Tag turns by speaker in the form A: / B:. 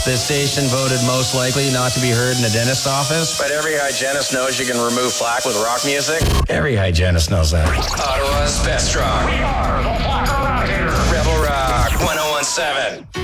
A: This station voted most likely not to be heard in a dentist's office.
B: But every hygienist knows you can remove plaque with rock music.
A: Every hygienist knows that.
B: Ottawa's best rock.
C: We are the Rock Around here.
B: Rebel Rock 1017.